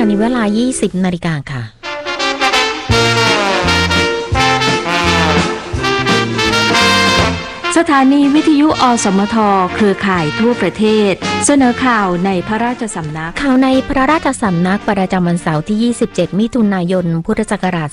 นี้เวลา 20 นาฬิกาค่ะสถานีวิทยุอสมทเครือข่ายทั่วประเทศเสนอข่าวในพระราชสำนักข่าวในพระราชสำนักประจำวันเสาร์ที่ 27 มิถุนายน พุทธศักราช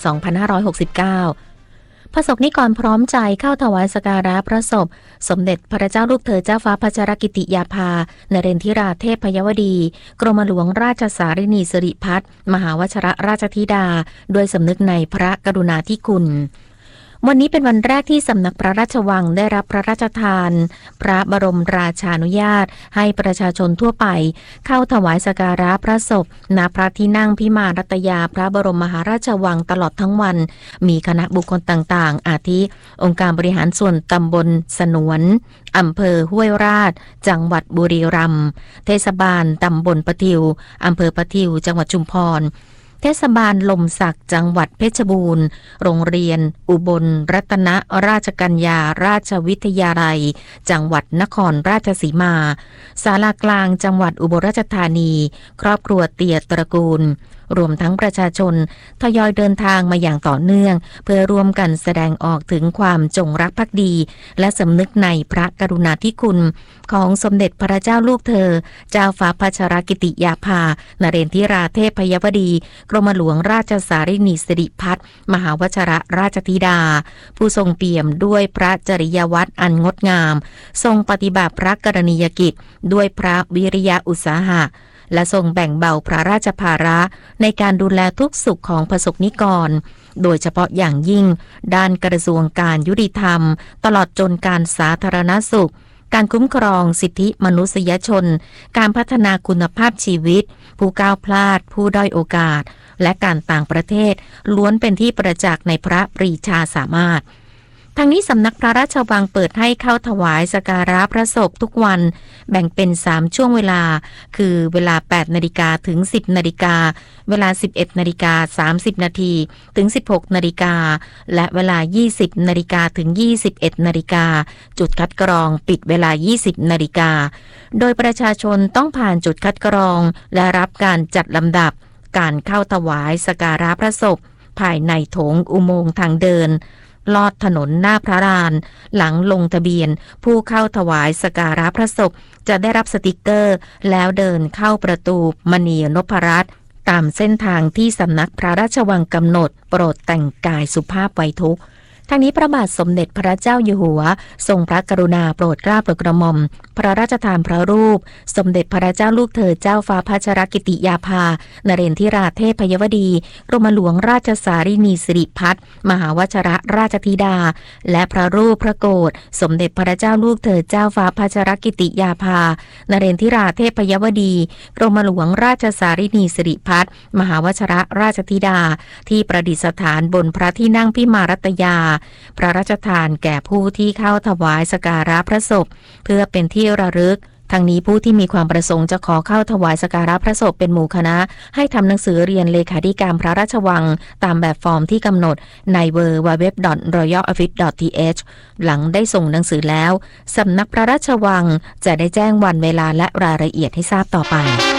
2569 พระสงฆ์นิกรพร้อมใจเข้าถวายสักการะพระศพสมเด็จพระเจ้าลูกเธอเจ้าฟ้าพัชรกิติยาภานเรนทิราเทพยวดีกรมหลวงราชสารินีสิริพัฒน์มหาวชิรราชธิดาด้วยสำนึกในพระกรุณาธิคุณวันนี้เป็นวันแรกที่สำนักพระราชวังได้รับพระราชทานพระบรมราชานุญาตให้ประชาชนทั่วไปเข้าถวายสักการะพระศพณพระที่นั่งพิมานรัตยาพระบรมมหาราชวังตลอดทั้งวันมีคณะบุคคลต่างๆอาทิองค์การบริหารส่วนตำบลสนวนอำเภอห้วยราชจังหวัดบุรีรัมย์เทศบาลตำบลปะทิวอำเภอปะทิวจังหวัดชุมพรเทศบาลลมศักจังหวัดเพชรบูรณ์โรงเรียนอุบลรัตนราชกัญญาราชวิทยาลัยจังหวัดนครราชสีมาศาลากลางจังหวัดอุบลราชธานีครอบครัวเตียตระกูลรวมทั้งประชาชนทยอยเดินทางมาอย่างต่อเนื่องเพื่อร่วมกันแสดงออกถึงความจงรักภักดีและสำนึกในพระกรุณาธิคุณของสมเด็จพระเจ้าลูกเธอเจ้าฟ้าพัชรกิติยาภานเรนทิราเทพยวดีกรมหลวงราชสารินีสิริพัฒน์มหาวชิรราชธิดาผู้ทรงเปี่ยมด้วยพระจริยวัตรอันงดงามทรงปฏิบัติพระกรณียกิจด้วยพระวิริยะอุตสาหะและทรงแบ่งเบาพระราชภาระในการดูแลทุกสุขของประสบนิกรโดยเฉพาะอย่างยิ่งด้านกระทรวงการยุติธรรมตลอดจนการสาธารณสุขการคุ้มครองสิทธิมนุษยชนการพัฒนาคุณภาพชีวิตผู้ก้าวพลาดผู้ด้อยโอกาสและการต่างประเทศล้วนเป็นที่ประจักษ์ในพระปรีชาสามารถทางนี้สำนักพระราชวังเปิดให้เข้าถวายสักการะพระศพทุกวันแบ่งเป็น3ช่วงเวลาคือเวลา 8 นาฬิกาถึง 10 นาฬิกาเวลา 11 นาฬิกา 30 นาทีถึง 16 นาฬิกาและเวลา 20 นาฬิกาถึง 21 นาฬิกาจุดคัดกรองปิดเวลา 20 นาฬิกาโดยประชาชนต้องผ่านจุดคัดกรองและรับการจัดลำดับการเข้าถวายสักการะพระศพภายในโถงอุโมงค์ทางเดินลอดถนนหน้าพระลานหลังลงทะเบียนผู้เข้าถวายสักการะพระศพจะได้รับสติกเกอร์แล้วเดินเข้าประตูมณีนพรัตน์ตามเส้นทางที่สำนักพระราชวังกำหนดโปรดแต่งกายสุภาพไว้ทุกข์ทางนี้พระบาทสมเด็จพระเจ้าอยู่หัวทรงพระกรุณาโปรดเกล้าโปรดกระหม่อมพระราชทานพระรูปสมเด็จพระเจ้าลูกเธอเจ้าฟ้าพัชรกิติยาภานเรนทิราเทพยวดีกรมหลวงราชสารินีสิริพัฒน์มหาวชิรราชธิดาและพระรูปพระโกฐสมเด็จพระเจ้าลูกเธอเจ้าฟ้าพัชรกิติยาภานเรนทิราเทพยวดีกรมหลวงราชสารินีสิริพัฒน์มหาวชิรราชธิดาที่ประดิษฐานบนพระที่นั่งพิมานรัตยาพระราชทานแก่ผู้ที่เข้าถวายสักการะพระศพเพื่อเป็นที่ระลึกทั้งนี้ผู้ที่มีความประสงค์จะขอเข้าถวายสักการะพระศพเป็นหมู่คณะให้ทำหนังสือเรียนเลขาธิการพระราชวังตามแบบฟอร์มที่กำหนดใน www.royaloffice.th หลังได้ส่งหนังสือแล้วสำนักพระราชวังจะได้แจ้งวันเวลาและรายละเอียดให้ทราบต่อไป